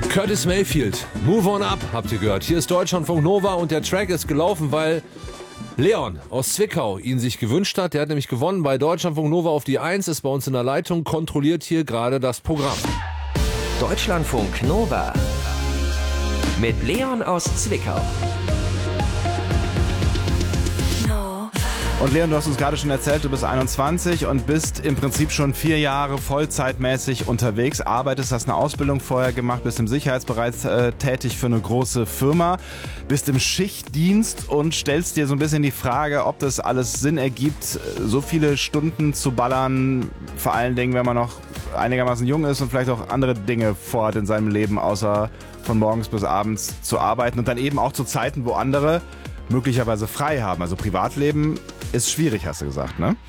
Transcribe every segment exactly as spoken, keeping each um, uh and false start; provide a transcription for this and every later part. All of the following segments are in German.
Curtis Mayfield, Move On Up, habt ihr gehört. Hier ist Deutschlandfunk Nova und der Track ist gelaufen, weil Leon aus Zwickau ihn sich gewünscht hat. Der hat nämlich gewonnen bei Deutschlandfunk Nova auf die eins, ist bei uns in der Leitung, kontrolliert hier gerade das Programm. Deutschlandfunk Nova mit Leon aus Zwickau. Und Leon, du hast uns gerade schon erzählt, du bist einundzwanzig und bist im Prinzip schon vier Jahre vollzeitmäßig unterwegs, arbeitest, hast eine Ausbildung vorher gemacht, bist im Sicherheitsbereich äh, tätig für eine große Firma, bist im Schichtdienst und stellst dir so ein bisschen die Frage, ob das alles Sinn ergibt, so viele Stunden zu ballern, vor allen Dingen, wenn man noch einigermaßen jung ist und vielleicht auch andere Dinge vorhat in seinem Leben, außer von morgens bis abends zu arbeiten und dann eben auch zu Zeiten, wo andere möglicherweise frei haben. Also Privatleben ist schwierig, hast du gesagt, ne?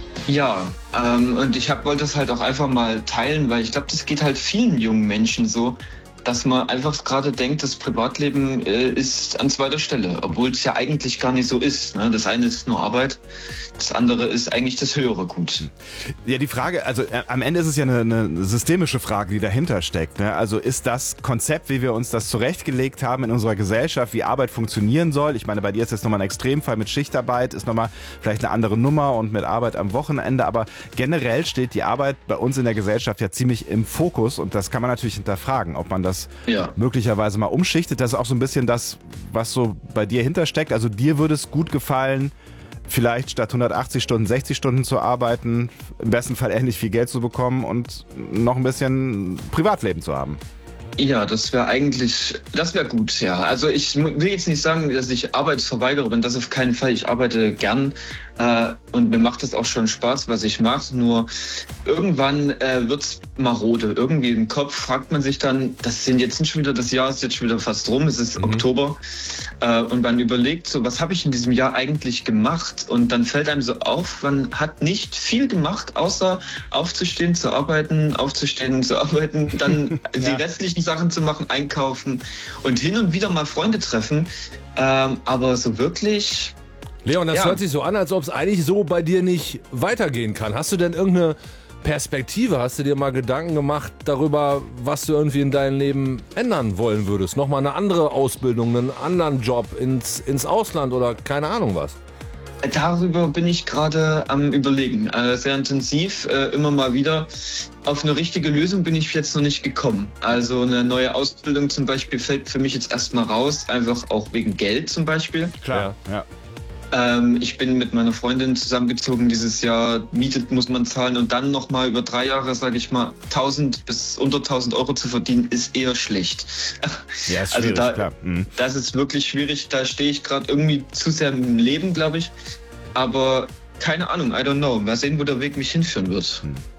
Ja, ähm, und ich hab, wollte das halt auch einfach mal teilen, weil ich glaube, das geht halt vielen jungen Menschen so, dass man einfach gerade denkt, das Privatleben äh, ist an zweiter Stelle, obwohl es ja eigentlich gar nicht so ist. Ne? Das eine ist nur Arbeit, das andere ist eigentlich das höhere Gut. Ja, die Frage, also äh, am Ende ist es ja eine, eine systemische Frage, die dahinter steckt. Ne? Also ist das Konzept, wie wir uns das zurechtgelegt haben in unserer Gesellschaft, wie Arbeit funktionieren soll, ich meine, bei dir ist jetzt nochmal ein Extremfall mit Schichtarbeit, ist nochmal vielleicht eine andere Nummer und mit Arbeit am Wochenende, aber generell steht die Arbeit bei uns in der Gesellschaft ja ziemlich im Fokus und das kann man natürlich hinterfragen, ob man das ja möglicherweise mal umschichtet. Das ist auch so ein bisschen das, was so bei dir hintersteckt. Also dir würde es gut gefallen, vielleicht statt hundertachtzig Stunden sechzig Stunden zu arbeiten, im besten Fall ähnlich viel Geld zu bekommen und noch ein bisschen Privatleben zu haben. Ja, das wäre eigentlich, das wäre gut, ja. Also ich will jetzt nicht sagen, dass ich Arbeitsverweigerer bin, das auf keinen Fall. Ich arbeite gern äh, und mir macht es auch schon Spaß, was ich mache. Nur irgendwann äh, wird's marode. Irgendwie im Kopf fragt man sich dann, das sind jetzt nicht schon wieder, das Jahr ist jetzt schon wieder fast rum, es ist mhm. Oktober. Äh, und man überlegt so, was habe ich in diesem Jahr eigentlich gemacht? Und dann fällt einem so auf, man hat nicht viel gemacht, außer aufzustehen, zu arbeiten, aufzustehen, zu arbeiten, dann ja. die restlichen Sachen zu machen, einkaufen und hin und wieder mal Freunde treffen. Ähm, aber so wirklich... Leon, das ja. hört sich so an, als ob es eigentlich so bei dir nicht weitergehen kann. Hast du denn irgendeine Perspektive? Hast du dir mal Gedanken gemacht darüber, was du irgendwie in deinem Leben ändern wollen würdest? Nochmal eine andere Ausbildung, einen anderen Job ins, ins Ausland oder keine Ahnung was? Darüber bin ich gerade am Überlegen. Äh, sehr intensiv, äh, immer mal wieder. Auf eine richtige Lösung bin ich jetzt noch nicht gekommen. Also eine neue Ausbildung zum Beispiel fällt für mich jetzt erstmal raus, einfach auch wegen Geld zum Beispiel. Klar, ja. Ähm, ich bin mit meiner Freundin zusammengezogen dieses Jahr. Miete muss man zahlen und dann nochmal über drei Jahre, sage ich mal, tausend bis unter tausend Euro zu verdienen, ist eher schlecht. Ja, ist also da, klar. Mhm. Das ist wirklich schwierig. Da stehe ich gerade irgendwie zu sehr im Leben, glaube ich. Aber keine Ahnung, I don't know. Mal sehen, wo der Weg mich hinführen wird. Mhm.